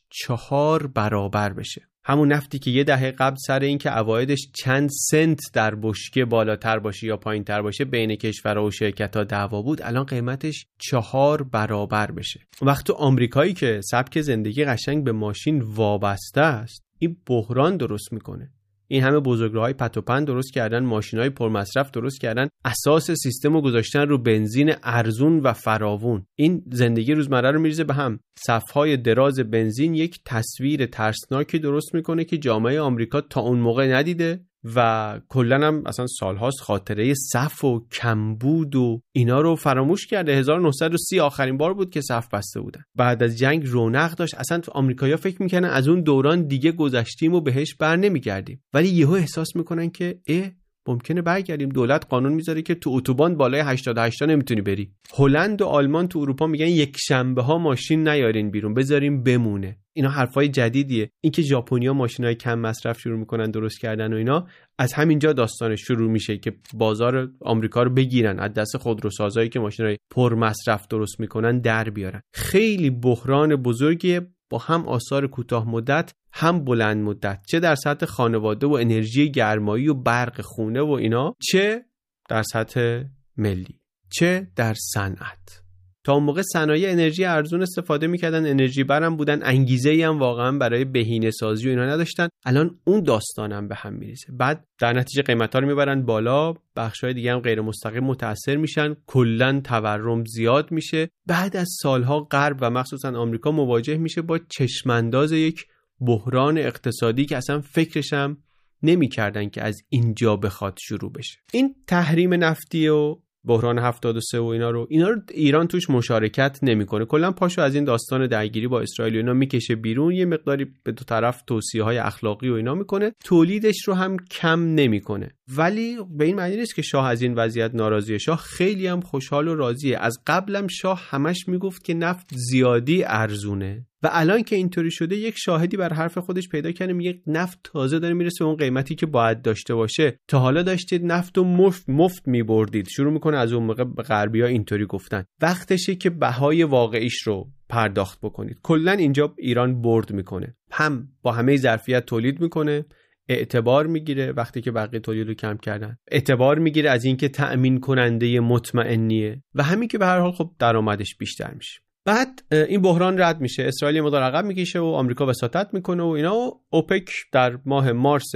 4 برابر بشه. همون نفتی که یه دهه قبل سر این که عوایدش چند سنت در بشکه بالاتر باشه یا پایین تر باشه بین کشورها و شرکت‌ها دعوا بود، الان قیمتش 4 برابر بشه. وقت تو آمریکایی که سبک زندگی قشنگ به ماشین وابسته است، این بحران درست میکنه. این همه بزرگراهای پت و پن درست کردن، ماشینای پرمصرف درست کردن، اساس سیستمو گذاشتن رو بنزین ارزون و فراوون. این زندگی روزمره رو میریزه به هم. صف‌های دراز بنزین یک تصویر ترسناکی درست میکنه که جامعه آمریکا تا اون موقع ندیده و کلن هم اصلا سالهاست خاطره صف و کمبود و اینا رو فراموش کرده. 1930 آخرین بار بود که صف بسته بودن. بعد از جنگ رونق داشت. اصلا آمریکایی‌ها فکر میکنن از اون دوران دیگه گذشتیم و بهش بر نمیگردیم، ولی یهو احساس میکنن که ممکنه برگردیم. دولت قانون میذاره که تو اتوبان بالای 88 نمیتونی بری. هلند و آلمان تو اروپا میگن یک شنبه ها ماشین نیارین بیرون، بذاریم بمونه. اینا حرفای جدیدیه. اینکه ژاپنیا ماشینای کم مصرف شروع میکنن درست کردن و اینا، از همینجا داستانش شروع میشه که بازار آمریکا رو بگیرن، از دست خودروسازایی که ماشینای پر مصرف درست میکنن در بیارن. خیلی بحران بزرگیه با هم آثار کوتاه مدت هم بلند مدت، چه در سطح خانواده و انرژی گرمایی و برق خونه و اینا، چه در سطح ملی، چه در صنعت. تا اون موقع صنایع انرژی ارزون استفاده میکردن، انرژی برم بودن، انگیزه‌ای هم واقعا برای بهینه سازی و اینا نداشتن. الان اون داستانم به هم میریزه. بعد در نتیجه قیمتا رو میبرن بالا، بخشای دیگه هم غیر مستقیم متاثر میشن، کلا تورم زیاد میشه. بعد از سالها غرب و مخصوصا آمریکا مواجه میشه با چشمانداز یک بحران اقتصادی که اصلا فکرش هم نمی‌کردن که از اینجا بخواد شروع بشه. این تحریم نفتی و بحران 73 و اینا رو ایران توش مشارکت نمیکنه. کلا پاشو از این داستان درگیری با اسرائیل و اینا میکشه بیرون، یه مقداری به دو طرف توصیه‌های اخلاقی و اینا میکنه، تولیدش رو هم کم نمیکنه. ولی به این معنی نیست که شاه از این وضعیت ناراضیه. شاه خیلی هم خوشحال و راضیه. از قبلم شاه همش میگفت که نفت زیادی ارزونه و الان که اینطوری شده یک شاهدی بر حرف خودش پیدا کنه، میگه نفت تازه داره میرسه اون قیمتی که باید داشته باشه. تا حالا داشتید نفت رو مفت میبردید. شروع میکنه از اون موقع به غربی‌ها اینطوری گفتن. وقتشه که بهای واقعیش رو پرداخت بکنید. کلا اینجا ایران برد میکنه، هم با همه ظرفیت تولید میکنه، اعتبار میگیره وقتی که بقیه تولید رو کم کردن، اعتبار میگیره از اینکه تأمین کننده مطمئنیه و همین که به هر حال خب درآمدش بیشتر میشه. بعد این بحران رد میشه، اسرائیل مقدار عقب میکشه و آمریکا وساطت میکنه و اینا، و اوپک در ماه مارس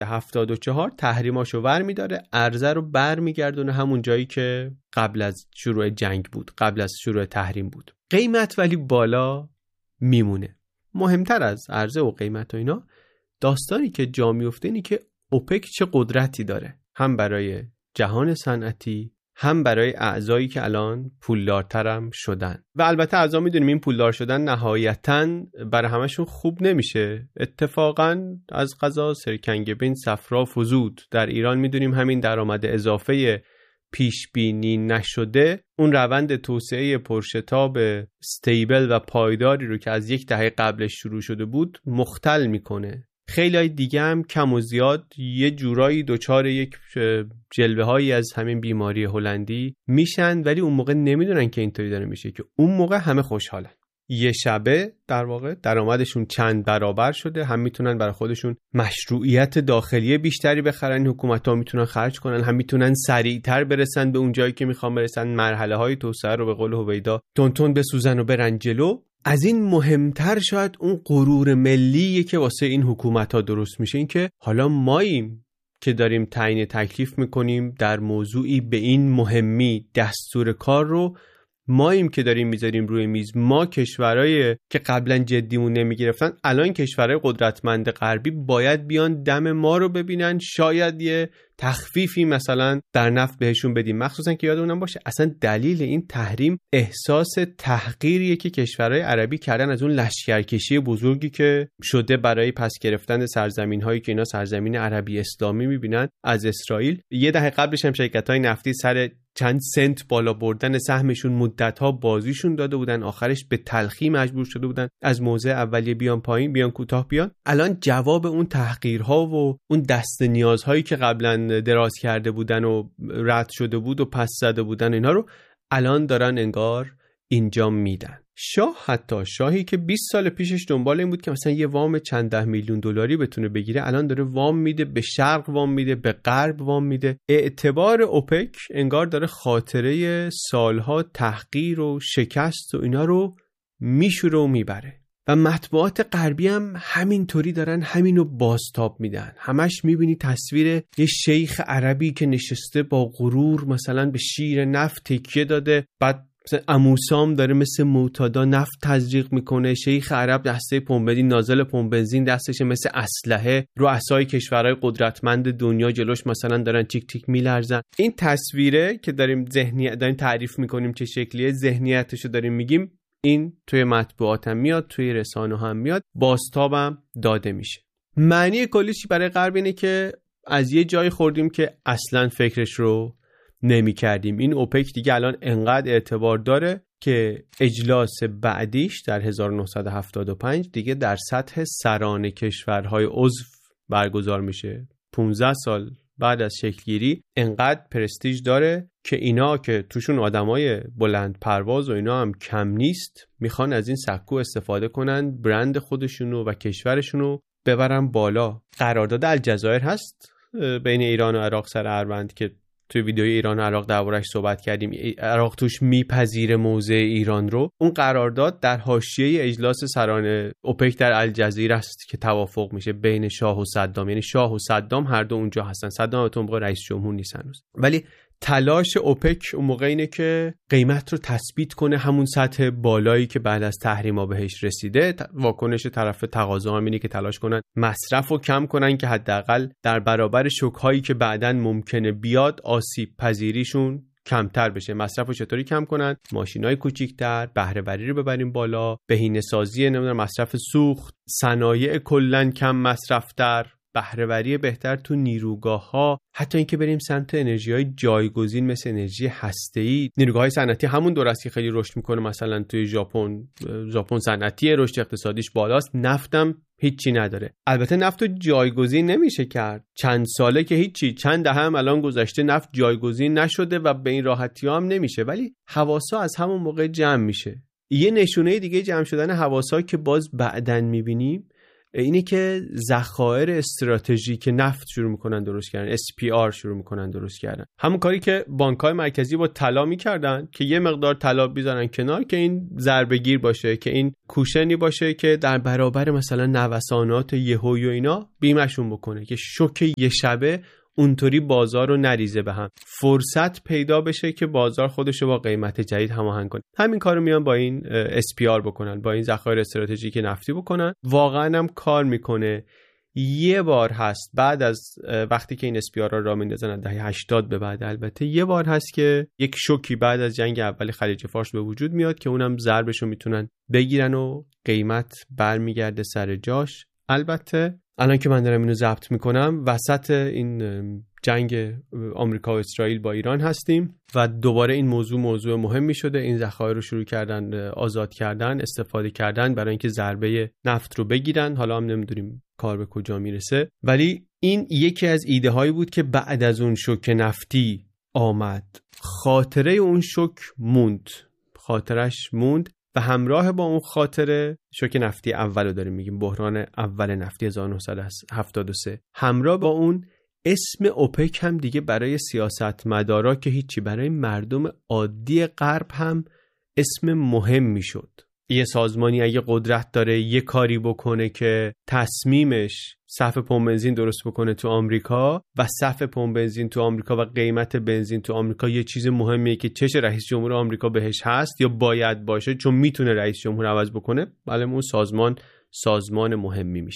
74 تحریماشو برمی‌داره، عرضه رو برمیگردونه همون جایی که قبل از شروع جنگ بود، قبل از شروع تحریم بود. قیمت ولی بالا میمونه. مهمتر از عرضه و قیمت و اینا، داستانی که جا میفته اینه که اوپک چه قدرتی داره، هم برای جهان صنعتی، هم برای اعضایی که الان پولدارتر هم شدن. و البته اعضا میدونیم این پولدار شدن نهایتاً برای همشون خوب نمیشه. اتفاقاً از قضا سرکنگ بین صفرا فزود. در ایران میدونیم همین درآمد اضافه پیش بینی نشده اون روند توسعه پرشتاب استیبل و پایداری رو که از یک دهه قبلش شروع شده بود مختل میکنه. خیلی های دیگه هم کم و زیاد یه جورایی دوچار یک جلوه هایی از همین بیماری هلندی میشن، ولی اون موقع نمیدونن که اینطوری داره میشه، که اون موقع همه خوشحالن. یه شبه در واقع درآمدشون چند برابر شده، هم میتونن برای خودشون مشروعیت داخلی بیشتری بخرن، حکومت‌ها میتونن خرج کنن، هم میتونن سریعتر برسن به اون جایی که میخوان برسن، مرحله های توسعه رو به قول هویدا تون بسوزن و برن جلو. از این مهمتر شاید اون غرور ملیه که واسه این حکومت‌ها درست میشه، این که حالا ماییم که داریم تعیین تکلیف میکنیم در موضوعی به این مهمی، دستور کار رو ماییم که داریم میذاریم روی میز. ما کشورهای که قبلا جدیمون نمیگرفتن، الان کشورهای قدرتمند غربی باید بیان دم ما رو ببینن، شاید یه تخفیفی مثلا در نفت بهشون بدیم. مخصوصا که یادمون باشه اصلا دلیل این تحریم احساس تحقیریه که کشورهای عربی کردن از اون لشکرکشی بزرگی که شده برای پس گرفتن سرزمین‌هایی که اینا سرزمین عربی اسلامی می‌بینن از اسرائیل. یه دهه قبلش هم شرکت‌های نفتی سر چند سنت بالا بردن سهمشون مدت‌ها بازیشون داده بودن، آخرش به تلخی مجبور شده بودن از موضع اولیه بیان پایین، بیان کوتاه بیان. الان جواب اون تحقیرها و اون دست نیازهایی که قبلا دراز کرده بودن و رد شده بود و پس زده بودن اینا رو الان دارن انگار اینجا میدن. حتی شاهی که 20 سال پیشش دنبال این بود که مثلا یه وام چند ده میلیون دلاری بتونه بگیره، الان داره وام میده، به شرق وام میده، به غرب وام میده. اعتبار اوپک انگار داره خاطره سالها تحقیر و شکست و اینا رو میشوره و میبره. و مطبوعات غربی هم همینطوری دارن همینو بازتاب میدن. همش میبینی تصویر یه شیخ عربی که نشسته با غرور مثلا به شیر نفت تکیه داده، بعد اموسام داره مثل معتادا نفت تزریق میکنه، شیخ عرب دسته پمپ بنزین، نازل پمپ بنزین دستشه مثل اسلحه، رؤسای کشورهای قدرتمند دنیا جلوش مثلا دارن تیک تیک میلرزن. این تصویره که داریم تعریف میکنیم چه شکلیه، ذهنیتشو داریم میگیم، این توی مطبوعات هم میاد، توی رسانه هم میاد، بازتابم داده میشه. معنی کلیش برای غرب اینه که از یه جایی خوردیم که اصلا فکرش رو نمی کردیم. این اوپک دیگه الان انقدر اعتبار داره که اجلاس بعدیش در 1975 دیگه در سطح سران کشورهای عضو برگزار میشه. 15 سال بعد از شکلگیری انقدر پرستیژ داره که اینا که توشون آدمای بلند پرواز و اینا هم کم نیست، میخوان از این سکو استفاده کنن، برند خودشونو و کشورشونو ببرن بالا. قرارداد الجزایر هست بین ایران و عراق سر اروند که توی ویدیوی ایران و عراق دربارش صحبت کردیم. عراق توش میپذیره موضع ایران رو. اون قرارداد در حاشیه اجلاس سران اوپک در الجزیره است که توافق میشه بین شاه و صدام. یعنی شاه و صدام هر دو اونجا هستن. صدام تو موقع رئیس جمهور نیست هنوز، ولی تلاش اوپک اون موقع اینه که قیمت رو تثبیت کنه همون سطح بالایی که بعد از تحریما بهش رسیده. واکنش طرف تقاضا هم اینه که تلاش کنن مصرف رو کم کنن که حداقل در برابر شوک‌هایی که بعداً ممکنه بیاد آسیب پذیریشون کمتر بشه. مصرف رو چطوری کم کنن؟ ماشینای کوچیک‌تر، بهره وری رو ببریم بالا، بهینه‌سازی مصرف سوخت، صنایع کلاً کم مصرف‌تر، بهره‌وری بهتر تو نیروگاه‌ها، حتی اینکه بریم سمت انرژی‌های جایگزین مثل انرژی هسته‌ای. نیروگاه‌های صنعتی همون دور است که خیلی رشد می‌کنه. مثلا توی ژاپن صنعتی رشد اقتصادیش بالاست، نفتم هیچی نداره. البته نفتو جایگزین نمیشه کرد. چند ساله که هیچی، چند دهه هم الان گذشته نفت جایگزین نشده و به این راحتی‌ها هم نمیشه، ولی حواسا از همون موقع جمع میشه. یه نشونه دیگه جمع شدن حواسا که باز بعدن می‌بینیم اینه که ذخایر استراتژیک نفت شروع میکنن درست کردن، SPR شروع میکنن درست کردن. همون کاری که بانک‌های مرکزی با طلا میکردن که یه مقدار طلا بیزنن کنار که این ضربه‌گیر باشه، که این کوشنی باشه که در برابر مثلا نوسانات یهویی و اینا بیمشون بکنه، که شوک یه شبه اونطوری بازار رو نریزه به هم، فرصت پیدا بشه که بازار خودشو با قیمت جدید هماهنگ کنه. همین کارو میان با این SPR بکنن، با این ذخایر استراتژیک نفتی بکنن. واقعا هم کار میکنه. یه بار هست بعد از وقتی که این SPR را میندازن دهه 80 به بعد، البته یه بار هست که یک شوکی بعد از جنگ اول خلیج فارس به وجود میاد که اونم ضربشو میتونن بگیرن و قیمت برمیگرده سر جاش. البته الان که من دارم اینو ضبط میکنم وسط این جنگ آمریکا و اسرائیل با ایران هستیم و دوباره این موضوع مهمی شده. این ذخایر رو شروع کردن آزاد کردن، استفاده کردن برای اینکه ضربه نفت رو بگیرن. حالا هم نمیدونیم کار به کجا میرسه، ولی این یکی از ایده هایی بود که بعد از اون شوک نفتی آمد. خاطره اون شوک خاطرش موند و همراه با اون خاطره شوک نفتی اولو داریم میگیم، بحران اول نفتی 1973. همراه با اون اسم اوپک هم دیگه برای سیاستمدارا که هیچی، برای مردم عادی غرب هم اسم مهم میشد. یه سازمانی اگه قدرت داره یه کاری بکنه که تصمیمش صف پمپ بنزین درست بکنه تو آمریکا و صف پمپ بنزین تو آمریکا و قیمت بنزین تو آمریکا یه چیز مهمیه که چش رئیس جمهور آمریکا بهش هست یا باید باشه چون میتونه رئیس جمهور عوض بکنه، بله اون سازمان مهمی میشه.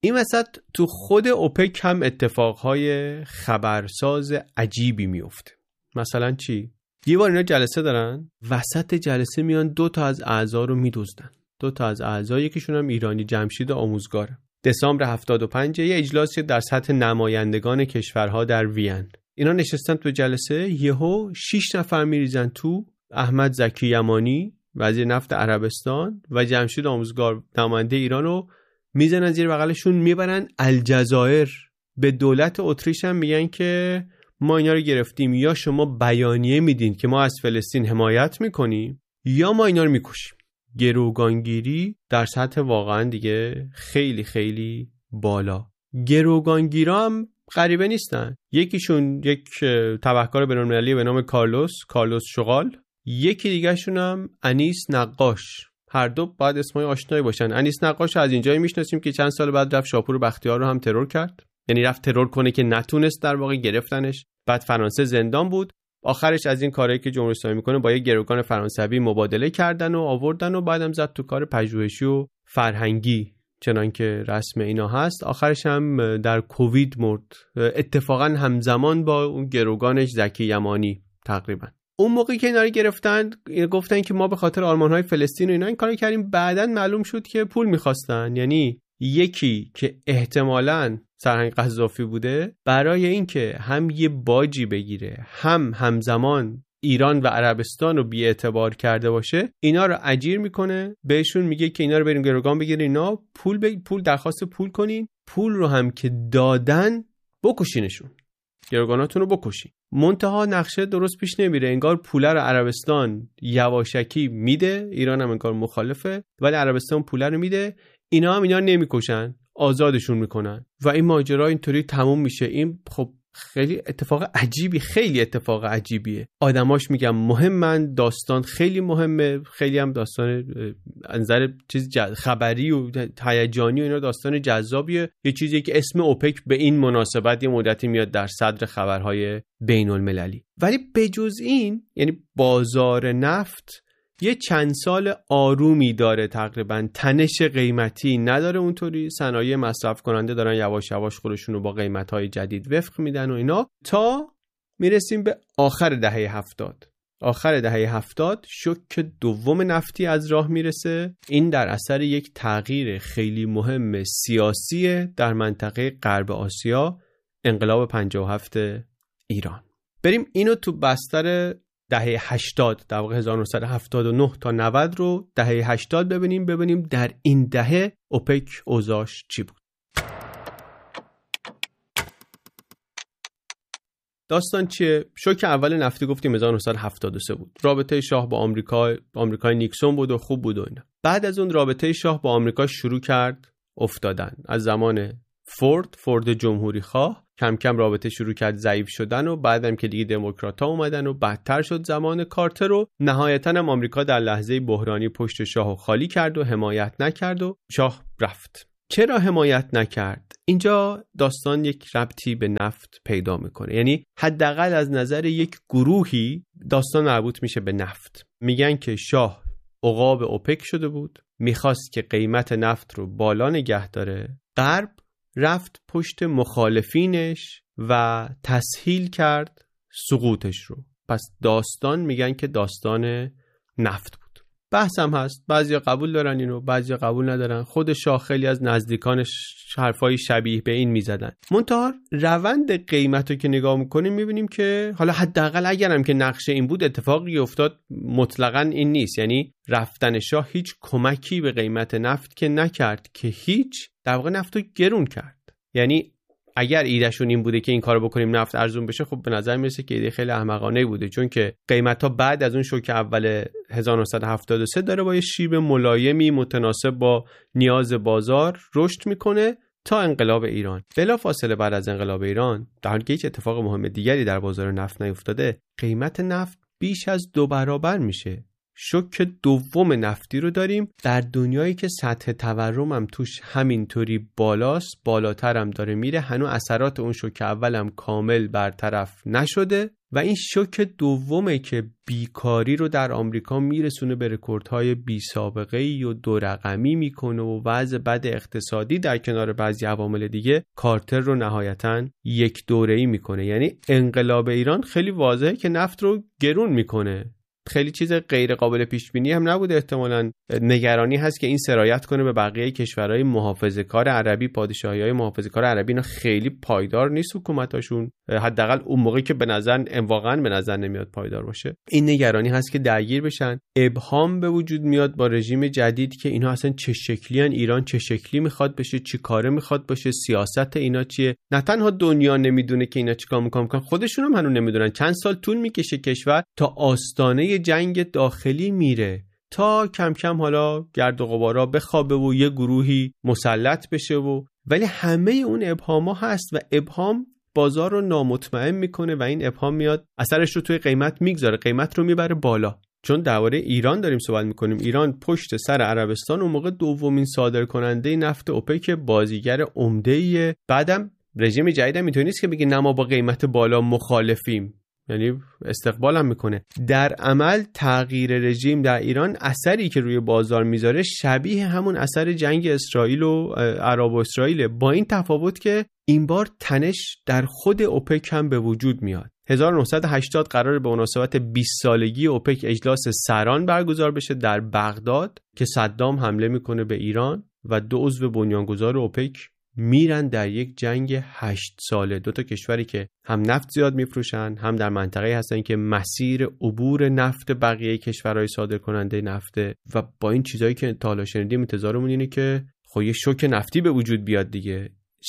این وسط تو خود اوپک هم اتفاقهای خبرساز عجیبی میفته. مثلا چی؟ یه بار اینا جلسه دارن، وسط جلسه میان 2 تا از اعضا رو میدزدن. 2 تا از اعضا، یکیشون هم ایرانی جمشید آموزگاره. دسامبر 75 یه اجلاسی در سطح نمایندگان کشورها در وین. اینا نشستن تو جلسه، یهو 6 نفر میریزن تو، احمد زکی یمانی وزیر نفت عربستان و جمشید آموزگار نماینده ایران رو میزنن زیر بغلشون، میبرن الجزایر. به دولت اتریش هم میگن که ما اینا رو گرفتیم، یا شما بیانیه میدین که ما از فلسطین حمایت میکنیم یا ما اینا رو میکشیم. گروگانگیری در سطح واقعا دیگه خیلی خیلی بالا. گروگانگیرا هم غریبه نیستن. یکیشون یک تبهکار بین‌المللی به نام کارلوس شغال، یکی دیگه شون هم انیس نقاش. هر دو باید اسمای آشنایی باشن. انیس نقاش از اینجایی میشناسیم که چند سال بعد رفت شاپور بختیار رو هم ترور کرد، یعنی رفت ترور کنه که نتونست، در واقع گرفتنش. بعد فرانسه زندان بود، آخرش از این کارهایی که جمهوری اسلامی میکنه با یه گروگان فرانسوی مبادله کردن و آوردن و بعدم زد تو کار پژوهشی و فرهنگی چنان که رسم اینا هست. آخرش هم در کووید مرد، اتفاقا همزمان با اون گروگانش زکی یمانی تقریبا. اون موقعی که اینا رو گرفتن گفتن که ما به خاطر آرمان‌های فلسطین و اینا این کارو کردیم. بعداً معلوم شد که پول می‌خواستن، یعنی یکی که احتمالاً سرهنگ قذافی بوده، برای اینکه هم یه باجی بگیره هم همزمان ایران و عربستان رو بی‌اعتبار کرده باشه، اینا رو اجیر میکنه، بهشون میگه که اینا رو بریم گروگان بگیرین، اینا پول درخواست پول کنین، پول رو هم که دادن بکشینشون، گروگاناتون رو بکشین. منتها نقشه درست پیش نمیره، انگار پوله رو عربستان یواشکی میده، ایران هم انگار مخالفه، ولی عربستان پوله رو میده، اینا هم اینا نمیکشن، آزادشون میکنن و این ماجرا اینطوری تموم میشه. این خب خیلی اتفاق عجیبیه. آدماش میگم مهمن، داستان خیلی مهمه، خیلی هم داستان نظر چیز خبری و هیجانی و اینا داستان جذابیه. یه چیزی که اسم اوپک به این مناسبت یه مدتی میاد در صدر خبرهای بین المللی. ولی بجز این، یعنی بازار نفت یه چند سال آرومی داره، تقریبا تنش قیمتی نداره اونطوری. صنایع مصرف کننده دارن یواش یواش خودشون رو با قیمت‌های جدید وفق میدن و اینا، تا میرسیم به آخر دهه 70. آخر دهه 70 شوک دوم نفتی از راه میرسه. این در اثر یک تغییر خیلی مهم سیاسی در منطقه غرب آسیا، انقلاب 57 ایران. بریم اینو تو بستر دهه 80، در واقع 1979 تا 90 رو دهه 80 ببینیم در این دهه اوپک اوضاعش چی بود. داستان چیه؟ شوک اول نفتی گفتیم 1973 بود. رابطه شاه با آمریکای نیکسون بود و خوب بود و اینا. بعد از اون رابطه شاه با آمریکا شروع کرد افتادن. از زمان فورد جمهوری خواه کم کم رابطه شروع کرد ضعیف شدن و بعدم که دیگه دموکرات‌ها اومدن و بدتر شد زمان کارتر رو. نهایتاً هم آمریکا در لحظه بحرانی پشت شاهو خالی کرد و حمایت نکرد و شاه رفت. چرا حمایت نکرد؟ اینجا داستان یک ربطی به نفت پیدا میکنه، یعنی حداقل از نظر یک گروهی داستان مربوط میشه به نفت. میگن که شاه عقاب اوپک شده بود، میخواست که قیمت نفت رو بالا نگه داره. غرب رفت پشت مخالفینش و تسهیل کرد سقوطش رو. پس داستان میگن که داستان نفت بود. بحث هم هست، بعضیا قبول دارن اینو، بعضیا قبول ندارن. خود شاه خیلی از نزدیکانش حرفای شبیه به این میزدن. منتها روند قیمت رو که نگاه میکنیم میبینیم که حالا حداقل اگرم که نقشه این بود، اتفاقی افتاد مطلقاً این نیست. یعنی رفتن شاه هیچ کمکی به قیمت نفت که نکرد، که هیچ در واقع نفت رو گرون کرد. یعنی اگر ایدهشون این بوده که این کارو بکنیم نفت ارزون بشه، خب به نظر میرسه که ایده خیلی احمقانه بوده، چون که قیمت‌ها بعد از اون شوک اول 1973 داره با یه شیب ملایمی متناسب با نیاز بازار رشد میکنه تا انقلاب ایران. بلافاصله بعد از انقلاب ایران، در حالی که هیچ اتفاق مهم دیگری در بازار نفت نیفتاده، قیمت نفت بیش از 2 برابر میشه. شوک دوم نفتی رو داریم در دنیایی که سطح تورم هم توش همینطوری بالاست، بالاتر هم داره میره. هنوز اثرات اون شوک اول هم کامل برطرف نشده و این شوک دومه که بیکاری رو در آمریکا میرسونه به رکوردهای بی سابقه‌ای و 2 رقمی میکنه و وضع بد اقتصادی در کنار بعضی عوامل دیگه کارتر رو نهایتاً 1 دوره‌ای میکنه. یعنی انقلاب ایران خیلی واضحه که نفت رو گرون میکنه. خیلی چیز غیر قابل پیش بینی هم نبوده. احتمالاً نگرانی هست که این سرایت کنه به بقیه کشورهای محافظه‌کار عربی. پادشاهی‌های محافظه‌کار عربی اینا خیلی پایدار نیست حکومتاشون، حداقل اون موقعی که واقعاً به نظر نمیاد پایدار باشه. این نگرانی هست که درگیر بشن. ابهام به وجود میاد با رژیم جدید که اینا اصلا چه شکلی ان، ایران چه شکلی میخواد بشه، چی کاره میخواد باشه، سیاست اینا چیه. نه تنها دنیا نمیدونه که اینا چیکار میکنن، خودشون هم هنوز نمیدونن. چند سال طول میکشه کشور تا آستانه جنگ داخلی میره، تا کم کم حالا گرد و غبارا بخوابه و یه گروهی مسلط بشه ولی همه اون ابهاما هست و ابهام بازار رو نامطمئن میکنه و این ابهام میاد اثرش رو توی قیمت میگذاره، قیمت رو میبره بالا. چون درباره ایران داریم صحبت میکنیم. ایران پشت سر عربستان اون موقع دومین صادرکننده نفت اوپک، بازیگر عمده‌ایه. بعدم رژیم جدیدم اینطوری نیست که بگه نه ما با قیمت بالا مخالفیم، یعنی استقبال هم میکنه. در عمل تغییر رژیم در ایران اثری که روی بازار میذاره شبیه همون اثر جنگ اسرائیل و عرب و اسرائیل، با این تفاوت که این بار تنش در خود اوپک هم به وجود میاد. 1980 قراره به مناسبت 20 سالگی اوپک اجلاس سران برگزار بشه در بغداد که صدام حمله میکنه به ایران و 2 عضو بنیانگذار اوپک میرن در یک جنگ 8 ساله. 2 تا کشوری که هم نفت زیاد میفروشن، هم در منطقه‌ای هستن که مسیر عبور نفت بقیه کشورهای صادرکننده نفته و با این چیزایی که تا حالا شنیدیم انتظارمون اینه که خب یه شوک نفتی به وجود بیاد دیگه.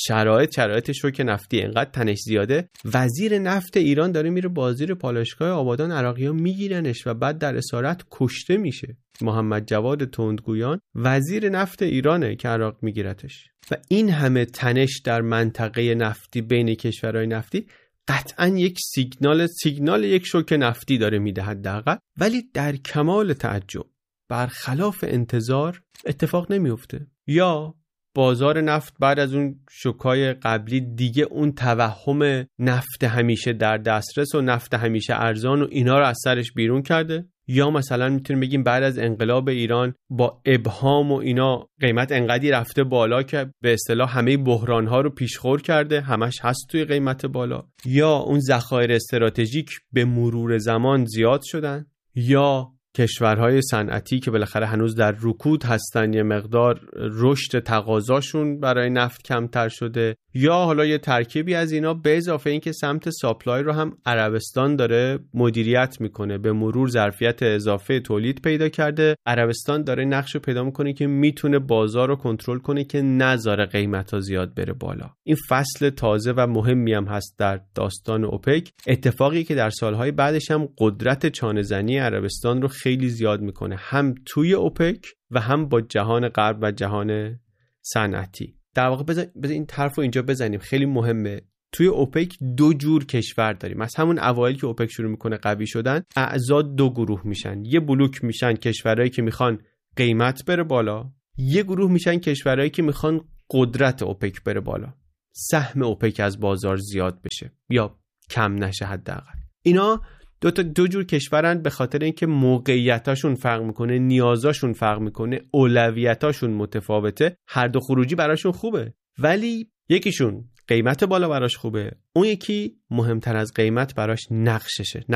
شرایط شوک نفتی انقدر تنش زیاده، وزیر نفت ایران داره میره بازیر پالایشگاه آبادان، عراقی‌ها میگیرنش و بعد در اسارت کشته میشه. محمد جواد تندگویان وزیر نفت ایرانه که عراق میگیرتش. و این همه تنش در منطقه نفتی بین کشورهای نفتی قطعاً یک سیگنال یک شوک نفتی داره میده حداقل، ولی در کمال تعجب برخلاف انتظار اتفاق نمیفته. یا بازار نفت بعد از اون شوکای قبلی دیگه اون توهم نفت همیشه در دسترس و نفت همیشه ارزان و اینا رو از سرش بیرون کرده، یا مثلا میتونیم بگیم بعد از انقلاب ایران با ابهام و اینا قیمت انقدری رفته بالا که به اصطلاح همه بحران‌ها رو پیشخور کرده، همش هست توی قیمت بالا، یا اون ذخایر استراتژیک به مرور زمان زیاد شدن، یا کشورهای صنعتی که بالاخره هنوز در رکود هستن یه مقدار رشد تقاضاشون برای نفت کمتر شده، یا حالا یه ترکیبی از اینا، به اضافه این که سمت ساپلای رو هم عربستان داره مدیریت میکنه، به مرور ظرفیت اضافه تولید پیدا کرده. عربستان داره نقشو پیدا میکنه که میتونه بازار رو کنترل کنه که نذاره قیمتا زیاد بره بالا. این فصل تازه و مهمی هم هست در داستان اوپک، اتفاقی که در سالهای بعدش هم قدرت چانه‌زنی عربستان رو خیلی زیاد میکنه، هم توی اوپک و هم با جهان غرب و جهان صنعتی. در واقع بذار این طرف رو اینجا بزنیم، خیلی مهمه. توی اوپک 2 جور کشور داریم. از همون اوایل که اوپک شروع میکنه قوی شدن، اعضا 2 گروه میشن. یه بلوک میشن کشورهایی که میخوان قیمت بره بالا، یه گروه میشن کشورهایی که میخوان قدرت اوپک بره بالا، سهم اوپک از بازار زیاد بشه یا کم نشه حداقل. اینا دو جور کشورن به خاطر اینکه موقعیتاشون فرق میکنه، نیازاشون فرق میکنه، اولویتاشون متفاوته. هر دو خروجی براشون خوبه، ولی یکیشون قیمت بالا براش خوبه، اون یکی مهمتر از قیمت براش نقش